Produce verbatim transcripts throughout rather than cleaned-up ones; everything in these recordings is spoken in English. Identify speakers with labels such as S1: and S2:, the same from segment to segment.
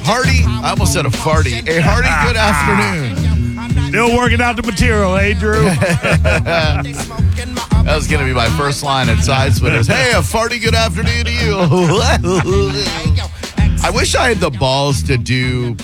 S1: hearty, I almost said a farty, a hearty good afternoon.
S2: Still working out the material, eh, Drew?
S1: That was going to be my first line at Side Splitters. Hey, a farty good afternoon to you. I wish I had the balls to do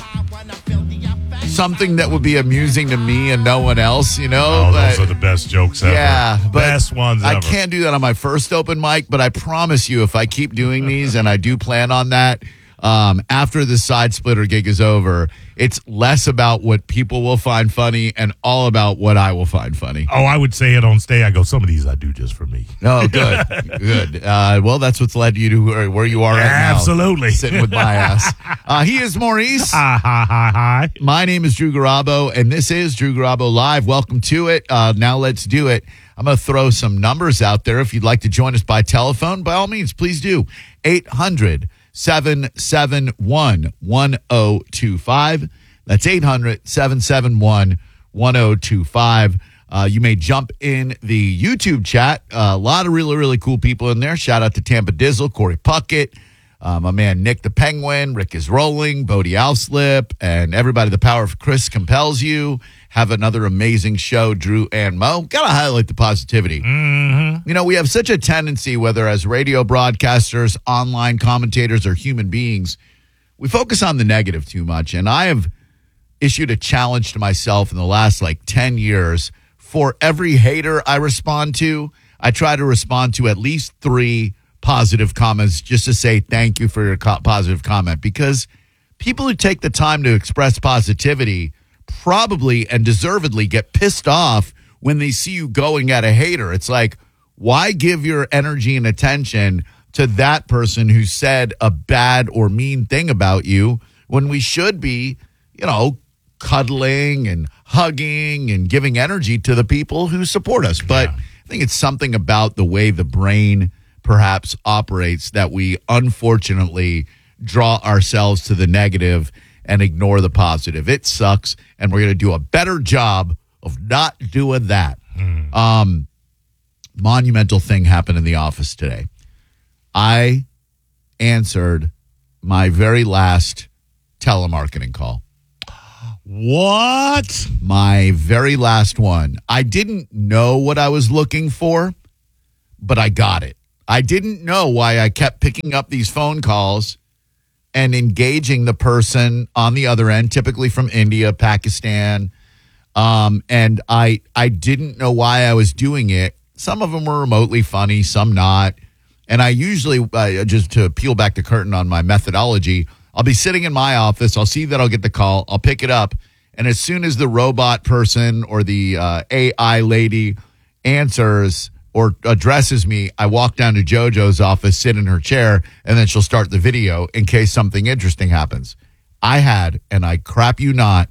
S1: something that would be amusing to me and no one else, you know?
S2: Oh,
S1: but,
S2: those are the best jokes ever.
S1: Yeah. But
S2: best ones
S1: I
S2: ever.
S1: can't do that on my first open mic, but I promise you if I keep doing these, and I do plan on that, um, after the Side Splitter gig is over, it's less about what people will find funny and all about what I will find funny.
S2: Oh, I would say it on stage. I go, some of these I do just for me.
S1: Oh, good. Good. Uh, well, that's what's led you to where you are right now.
S2: Absolutely.
S1: Sitting with my ass. Uh, he is Maurice.
S2: Hi, hi, hi, hi.
S1: My name is Drew Garabo, and this is Drew Garabo Live. Welcome to it. Uh, now let's do it. I'm going to throw some numbers out there. If you'd like to join us by telephone, by all means, please do. eight hundred, seven seven one, one oh two five. That's eight hundred, seven seven one, one oh two five. Uh, you may jump in the YouTube chat. Uh, a lot of really, really cool people in there. Shout out to Tampa Dizzle, Corey Puckett, uh, my man Nick the Penguin, Rick is Rolling, Bodie Alslip, and everybody. The power of Chris compels you. Have another amazing show, Drew and Mo. Got to highlight the positivity.
S2: Mm-hmm.
S1: You know, we have such a tendency, whether as radio broadcasters, online commentators, or human beings, we focus on the negative too much. And I have issued a challenge to myself in the last like ten years. For every hater I respond to, I try to respond to at least three positive comments just to say thank you for your co- positive comment. Because people who take the time to express positivity probably and deservedly get pissed off when they see you going at a hater. It's like, why give your energy and attention to that person who said a bad or mean thing about you when we should be, you know, cuddling and hugging and giving energy to the people who support us. But
S2: Yeah.
S1: I think it's something about the way the brain perhaps operates that we unfortunately draw ourselves to the negative and ignore the positive. It sucks, and we're going to do a better job of not doing that.
S2: Mm.
S1: Um, monumental thing happened in the office today. I answered my very last telemarketing call.
S2: What?
S1: My very last one. I didn't know what I was looking for, but I got it. I didn't know why I kept picking up these phone calls and engaging the person on the other end, typically from India, Pakistan. Um, and I I didn't know why I was doing it. Some of them were remotely funny, some not. And I usually, uh, just to peel back the curtain on my methodology, I'll be sitting in my office. I'll see that I'll get the call. I'll pick it up. And as soon as the robot person or the uh, A I lady answers or addresses me, I walk down to JoJo's office, sit in her chair, and then she'll start the video in case something interesting happens. I had, and I crap you not,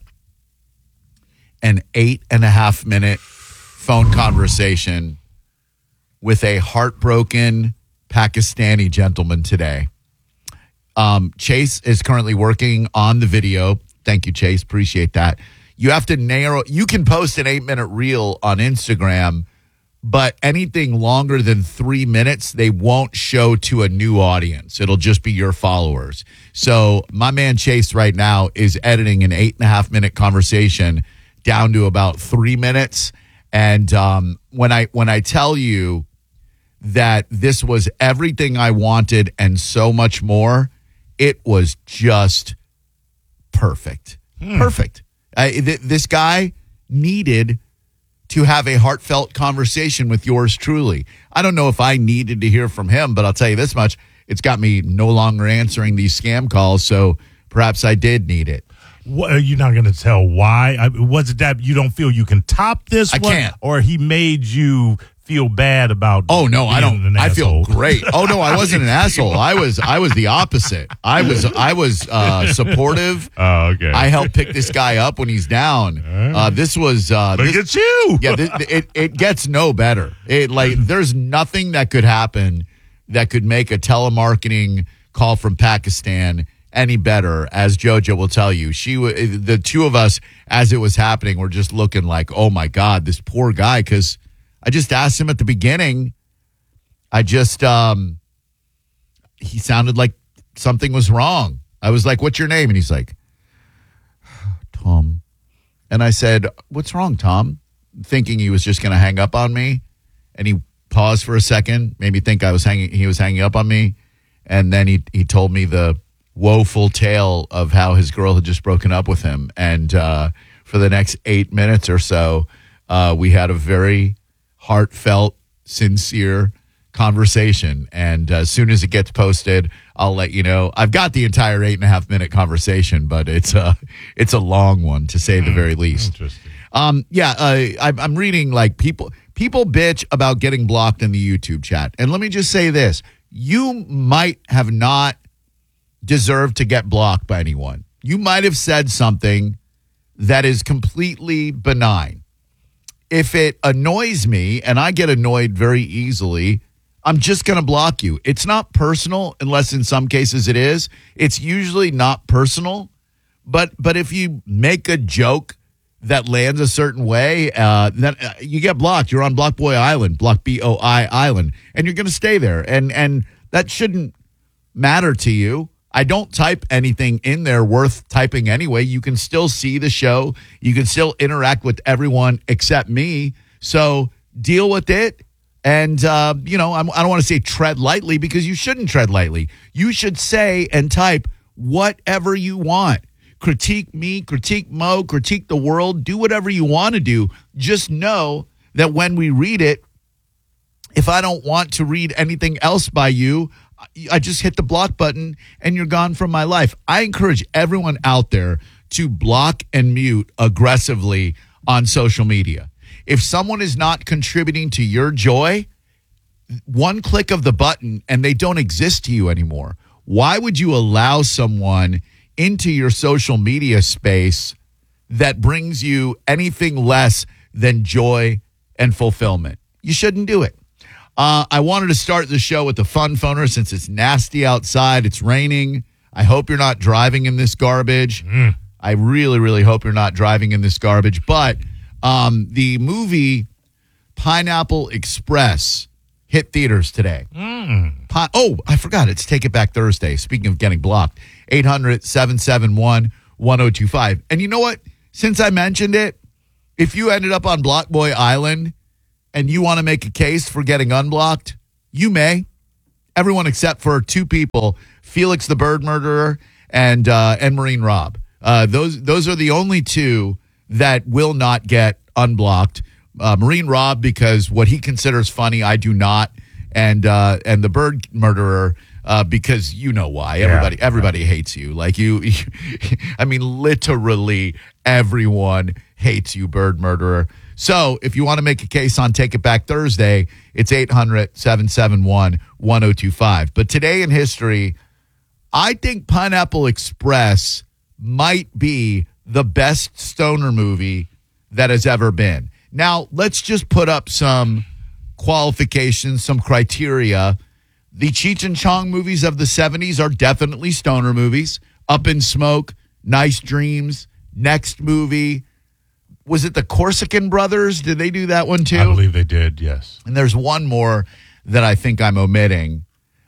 S1: an eight and a half minute phone conversation with a heartbroken Pakistani gentleman today. Um, Chase is currently working on the video. Thank you, Chase. Appreciate that. You have to narrow. You can post an eight minute reel on Instagram, but anything longer than three minutes, they won't show to a new audience. It'll just be your followers. So my man Chase right now is editing an eight and a half minute conversation down to about three minutes. And um, when I when I tell you that this was everything I wanted and so much more, it was just perfect. Hmm. Perfect. I, th- this guy needed to have a heartfelt conversation with yours truly. I don't know if I needed to hear from him, but I'll tell you this much. It's got me no longer answering these scam calls, so perhaps I did need it.
S2: What, are you not going to tell why? I, was it that you don't feel you can top this
S1: I
S2: one?
S1: can't.
S2: Or he made you feel bad about
S1: Oh no, I don't.
S2: an
S1: I feel
S2: asshole?
S1: great. Oh no, I wasn't an asshole. I was. I was the opposite. I was. I was uh, supportive.
S2: Oh, okay.
S1: I helped pick this guy up when he's down. Uh, this was. Uh,
S2: Look
S1: this,
S2: at you.
S1: yeah, th- it it gets no better. It like there's nothing that could happen that could make a telemarketing call from Pakistan any better. As JoJo will tell you, she w- the two of us as it was happening were just looking like, oh my God, this poor guy. Because I just asked him at the beginning. I just um, he sounded like something was wrong. I was like, what's your name? And he's like, Tom. And I said, what's wrong, Tom? Thinking he was just going to hang up on me. And he paused for a second, made me think I was hanging, he was hanging up on me. And then he, he told me the woeful tale of how his girl had just broken up with him. And uh, for the next eight minutes or so, uh, we had a very heartfelt, sincere conversation. And as soon as it gets posted, I'll let you know. I've got the entire eight and a half minute conversation, but it's a, it's a long one, to say the very least.
S2: Interesting.
S1: Um, yeah, uh, I, I'm reading like people people bitch about getting blocked in the YouTube chat. And let me just say this. You might have not deserved to get blocked by anyone. You might have said something that is completely benign. If it annoys me, and I get annoyed very easily, I'm just going to block you. It's not personal, unless in some cases it is. It's usually not personal. But but if you make a joke that lands a certain way, uh, then uh, you get blocked. You're on Block Boy Island, Block B O I Island, and you're going to stay there. And and that shouldn't matter to you. I don't type anything in there worth typing anyway. You can still see the show. You can still interact with everyone except me. So deal with it. And, uh, you know, I'm, I don't want to say tread lightly, because you shouldn't tread lightly. You should say and type whatever you want. Critique me, critique Mo, critique the world. Do whatever you want to do. Just know that when we read it, if I don't want to read anything else by you, I just hit the block button and you're gone from my life. I encourage everyone out there to block and mute aggressively on social media. If someone is not contributing to your joy, one click of the button and they don't exist to you anymore. Why would you allow someone into your social media space that brings you anything less than joy and fulfillment? You shouldn't do it. Uh, I wanted to start the show with the fun phoner since it's nasty outside. It's raining. I hope you're not driving in this garbage. Mm. I really, really hope you're not driving in this garbage. But um, the movie Pineapple Express hit theaters today. Mm. Pi- oh, I forgot. It's Take It Back Thursday. Speaking of getting blocked, eight hundred, seven seven one, one oh two five. And you know what? Since I mentioned it, if you ended up on Block Boy Island and you want to make a case for getting unblocked, you may. Everyone except for two people, Felix the Bird Murderer and uh, and Marine Rob. Uh, those those are the only two that will not get unblocked. Uh, Marine Rob, because what he considers funny, I do not. And uh, and the Bird Murderer, uh, because you know why. Everybody yeah, everybody yeah. hates you. Like you, you, I mean, literally everyone hates you, Bird Murderer. So if you want to make a case on Take It Back Thursday, it's eight hundred, seven seven one, one oh two five. But today in history, I think Pineapple Express might be the best stoner movie that has ever been. Now, let's just put up some qualifications, some criteria. The Cheech and Chong movies of the seventies are definitely stoner movies. Up in Smoke, Nice Dreams, Next Movie. Was it the Corsican Brothers? Did they do that one too?
S2: I believe they did, yes.
S1: And there's one more that I think I'm omitting.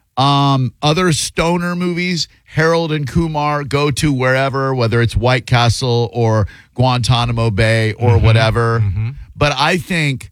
S1: Um, other stoner movies, Harold and Kumar Go to Wherever, whether it's White Castle or Guantanamo Bay or mm-hmm, whatever. Mm-hmm. But I think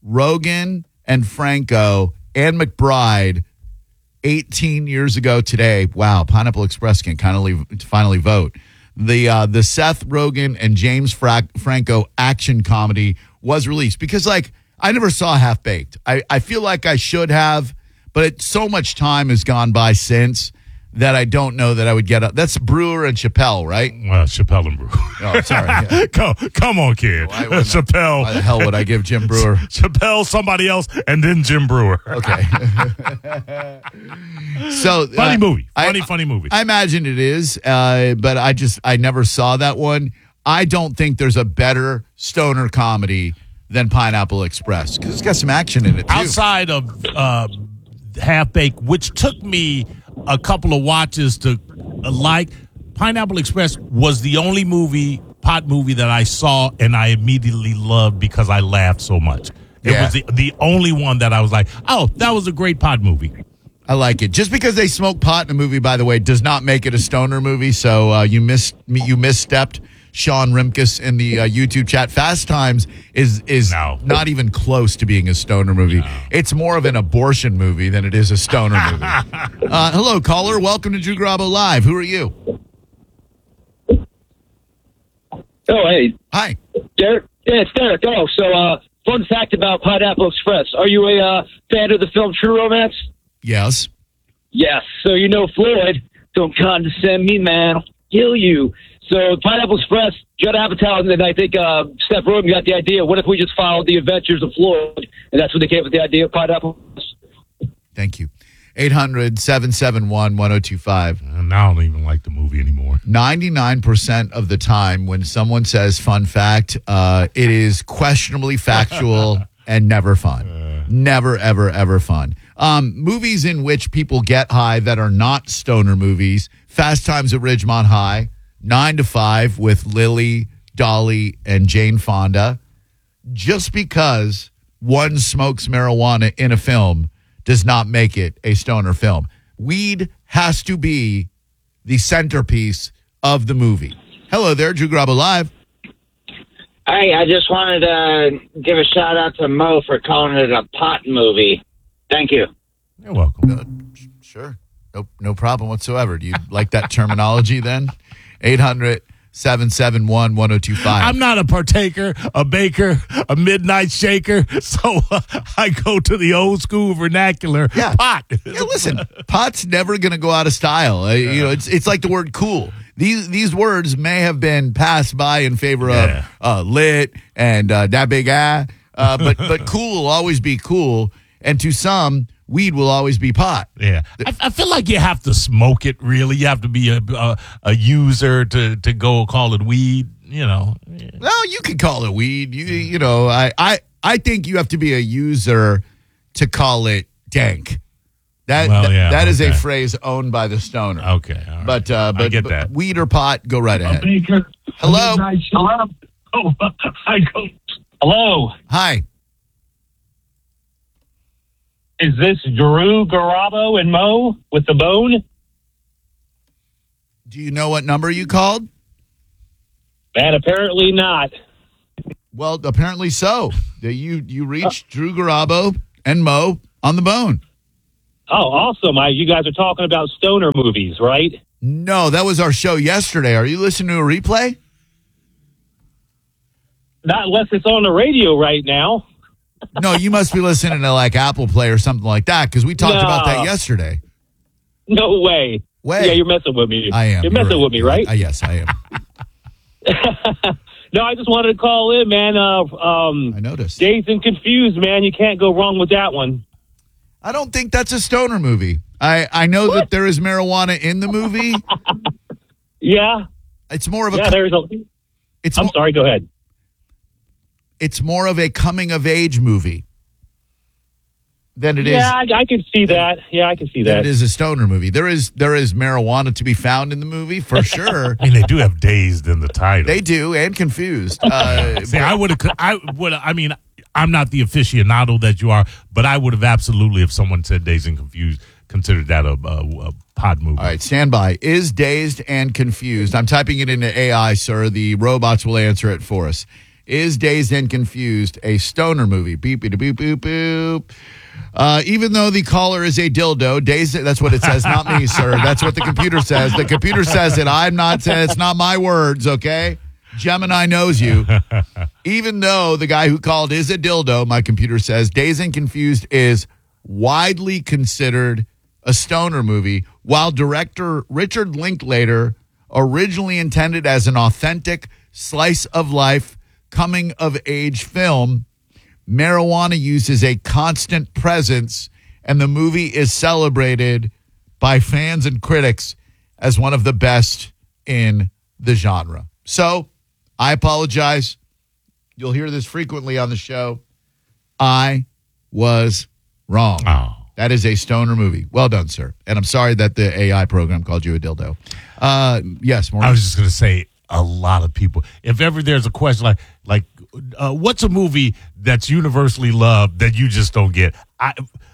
S1: Rogan and Franco and McBride eighteen years ago today, wow, Pineapple Express can kind of finally vote. The uh, the Seth Rogen and James Fra- Franco action comedy was released because, like, I never saw Half Baked. I, I feel like I should have, but it, so much time has gone by since that I don't know that I would get up. That's Brewer and Chappelle, right?
S2: Well, Chappelle and Brewer.
S1: Oh, sorry. Yeah.
S2: come, come on, kid. Well, Chappelle.
S1: Why the hell would I give Jim Brewer?
S2: Chappelle, somebody else, and then Jim Brewer.
S1: Okay. So
S2: funny uh, movie. Funny,
S1: I,
S2: funny movie.
S1: I imagine it is, uh, but I just, I never saw that one. I don't think there's a better stoner comedy than Pineapple Express because it's got some action in it, too.
S2: Outside of uh, Half Baked, which took me a couple of watches to uh, like, Pineapple Express was the only movie, pot movie that I saw and I immediately loved because I laughed so much. It
S1: yeah.
S2: was the, the only one that I was like, oh, that was a great pot movie.
S1: I like it. Just because they smoke pot in a movie, by the way, does not make it a stoner movie. So uh, you missed you misstepped. Sean Rimkus in the uh, YouTube chat. Fast Times is is
S2: No.
S1: not even close to being a stoner movie.
S2: No.
S1: It's more of an abortion movie than it is a stoner movie. uh, hello, caller. Welcome to Drew Garabo Live. Who are you?
S3: Oh, hey,
S1: Hi.
S3: Derek. Yeah, it's Derek. Oh, so uh, fun fact about Pineapple Express. Are you a uh, fan of the film True Romance?
S1: Yes.
S3: Yes. So you know Floyd. Don't condescend me, man. I'll kill you. So Pineapple Express, Judd Apatow, and I think uh, Steph Rogen got the idea. What if we just followed the adventures of Floyd? And that's when they came up with the idea of Pineapple Express.
S1: Thank you. eight hundred, seven seven one, one oh two five.
S2: And I don't even like the movie anymore.
S1: ninety-nine percent of the time when someone says fun fact, uh, it is questionably factual and never fun. Uh, never, ever, ever fun. Um, movies in which people get high that are not stoner movies. Fast Times at Ridgemont High. Nine to Five with Lily, Dolly, and Jane Fonda. Just because one smokes marijuana in a film does not make it a stoner film. Weed has to be the centerpiece of the movie. Hello there, Drew Garabo Live.
S4: Hey, I just wanted to give a shout out to Mo for calling it a pot movie. Thank you.
S2: You're welcome.
S1: Uh, sure. No, no problem whatsoever. Do you like that terminology then? eight hundred, seven seven one, one oh two five.
S2: I'm not a partaker, a baker, a midnight shaker, so uh, I go to the old school vernacular.
S1: Yeah.
S2: Pot.
S1: Yeah, listen, pot's never going to go out of style. Uh, you know, it's it's like the word cool. These these words may have been passed by in favor of
S2: Yeah.
S1: uh, lit and uh, that big guy, uh, but but cool will always be cool, and to some, weed will always be pot.
S2: Yeah, I, I feel like you have to smoke it. Really, you have to be a a, a user to, to go call it weed. You know,
S1: Well, you could call it weed. You you know, I I, I think you have to be a user to call it dank. That
S2: Well,
S1: that-
S2: yeah,
S1: that is a
S2: okay.
S1: phrase owned by the stoner.
S2: okay, all right.
S1: But uh, but,
S2: I get
S1: but
S2: that.
S1: weed or pot, go right ahead.
S5: Baker.
S1: Hello?
S5: Hello. Oh, I go. Hello.
S1: Hi.
S5: Is this Drew Garabo and Mo with the bone?
S1: Do you know what number you called?
S5: And apparently not.
S1: Well, apparently so. You you reached Drew Garabo and Mo on the bone.
S5: Oh, awesome. I, you guys are talking about stoner movies, right?
S1: No, that was our show yesterday. Are you listening to a replay?
S5: Not unless it's on the radio right now.
S1: No, you must be listening to like Apple Play or something like that because we talked
S5: No.
S1: about that yesterday.
S5: No way.
S1: Way.
S5: Yeah, you're messing with me.
S1: I am.
S5: You're messing
S1: right.
S5: with me,
S1: You're
S5: right?
S1: Uh, yes, I am.
S5: No, I just wanted to call in, man. Uh, um,
S1: I noticed.
S5: Dazed and Confused, man. You can't go wrong with that one.
S1: I don't think that's a stoner movie. I, I know
S5: What?
S1: that there is marijuana in the movie.
S5: Yeah.
S1: It's more of a
S5: Yeah,
S1: co-
S5: there's a...
S1: it's
S5: I'm
S1: mo-
S5: sorry, go ahead.
S1: it's more of a coming of age movie than it is
S5: Yeah, I, I can see that. Yeah, I can see
S1: than
S5: that.
S1: it is a stoner movie. There is there is marijuana to be found in the movie for sure.
S2: I mean, they do have dazed in the title.
S1: They do, and confused. Uh,
S2: See, I would have. I would. I mean, I'm not the aficionado that you are, but I would have absolutely, if someone said Dazed and Confused, considered that a, a, a pod movie.
S1: all right, stand by. Is Dazed and Confused? I'm typing it into A I, sir. The robots will answer it for us. Is Dazed and Confused a stoner movie? Beep, beep, boop, boop, boop. Uh, even though the caller is a dildo, Dazed, that's what it says, not me, sir. That's what the computer says. The computer says it. I'm not saying it's not my words, okay? Gemini knows you. Even though the guy who called is a dildo, my computer says Dazed and Confused is widely considered a stoner movie, while director Richard Linklater originally intended as an authentic slice of life coming of age film. Marijuana use is a constant presence, and the movie is celebrated by fans and critics as one of the best in the genre. So, I apologize. You'll hear this frequently on the show. I was wrong.
S2: Oh.
S1: That is a stoner movie. Well done, sir. And I'm sorry that the A I program called you a dildo. Uh, yes, more.
S2: I was just going to say a lot of people. If ever there's a question like, like, uh, what's a movie that's universally loved that you just don't get? I,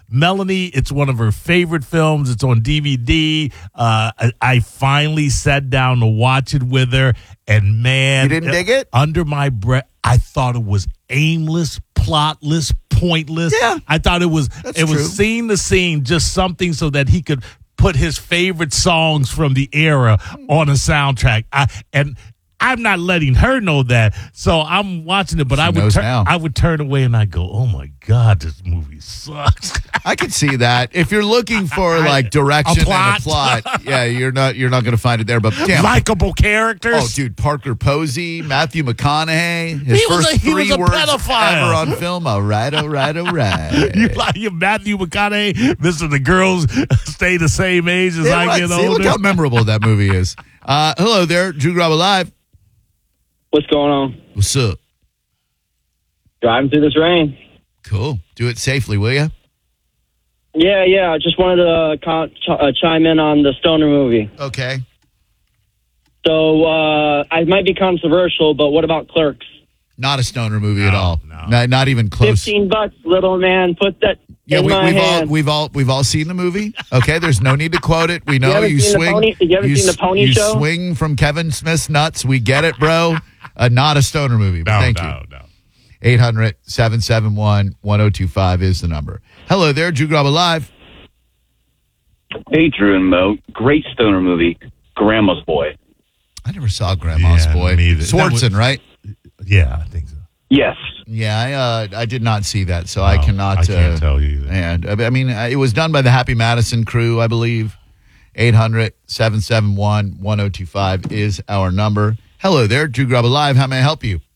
S2: Melanie, it's one of her favorite films. It's on D V D. Uh, I, I finally sat down to watch it with her, and man,
S1: You didn't dig it?
S2: Under my breath, I thought it was aimless, plotless, pointless.
S1: Yeah.
S2: I thought it was
S1: That's
S2: it was
S1: true.
S2: scene to scene, just something so that he could put his favorite songs from the era on a soundtrack. I, and I'm not letting her know that, so I'm watching it. But
S1: She
S2: I would
S1: knows
S2: turn,
S1: now.
S2: I would turn away and I go, "Oh my God, this movie sucks."
S1: I could see that. If you're looking for
S2: I-
S1: like direction
S2: a plot.
S1: and a plot, yeah, you're not you're not going to find it there. But damn,
S2: Likable characters.
S1: oh, dude, Parker Posey, Matthew McConaughey, his
S2: He was
S1: first
S2: a- he
S1: three
S2: was a
S1: words
S2: pedophile.
S1: ever on film. All right, all right, all right.
S2: You like your Matthew McConaughey? Mister The girls stay the same age as
S1: Yeah,
S2: I
S1: right.
S2: get
S1: See, look
S2: older.
S1: how memorable that movie is. Uh, hello there, Drew Garabo Live.
S3: What's going on?
S1: What's up?
S3: Driving through this rain.
S1: Cool. Do it safely, will you?
S3: Yeah, yeah. I just wanted to uh, con- ch- uh, chime in on the Stoner movie.
S1: Okay.
S3: So uh, I might be controversial, but what about Clerks?
S1: Not a stoner movie at
S2: No,
S1: all.
S2: no.
S1: Not, not even close.
S3: Fifteen bucks, little man. Put that
S1: Yeah,
S3: in
S1: we,
S3: my
S1: we've all
S3: hand.
S1: we've all we've all seen the movie. Okay, there's no need to quote it. We know
S3: haven't
S1: you,
S3: seen the
S1: swing.
S3: pony- you haven't seen the
S1: s-
S3: pony
S1: you
S3: show?
S1: swing from Kevin Smith's nuts. We get it, bro. Uh, not a stoner movie. But
S2: no,
S1: thank
S2: no,
S1: you.
S2: no.
S1: eight hundred, seven seven one, one oh two five is the number. Hello there, Drew Garabo Live.
S6: Hey, Drew and Mo. Great stoner movie, Grandma's Boy.
S1: I never saw Grandma's
S2: Yeah,
S1: Boy.
S2: me either. That
S1: Swartzen,
S2: was-
S1: right?
S2: Yeah, I think so.
S6: Yes.
S1: Yeah, I uh, I did not see that, so I
S2: No,
S1: cannot.
S2: I can't
S1: uh,
S2: tell you either.
S1: And I mean, it was done by the Happy Madison crew, I believe. eight hundred, seven seven one, one oh two five is our number. Hello there, Drew Garabo Live. How may I help you?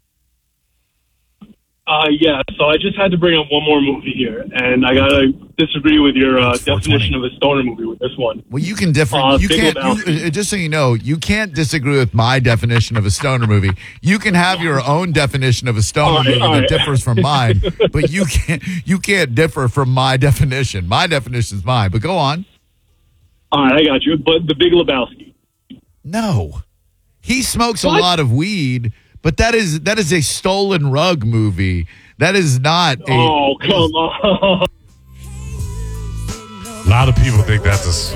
S7: Uh, yeah, so I just had to bring up one more movie here, and I gotta disagree with your uh,
S2: It's four twenty.
S7: definition of a stoner movie with this one.
S1: Well, you can differ.
S7: Uh,
S1: you
S7: Big
S1: can't.
S7: Lebowski.
S1: You, uh, just so you know, you can't disagree with my definition of a stoner movie. You can have your own definition of a stoner
S7: All right,
S1: movie
S7: all
S1: that
S7: right.
S1: differs from mine, but you can't. You can't differ from my definition. My definition is mine. But go on.
S7: All right, I got you. But The Big Lebowski.
S1: No, he smokes
S7: What?
S1: a lot of weed, but that is that is a stolen rug movie. That is not a.
S7: Oh, come on.
S2: A lot of people think that's a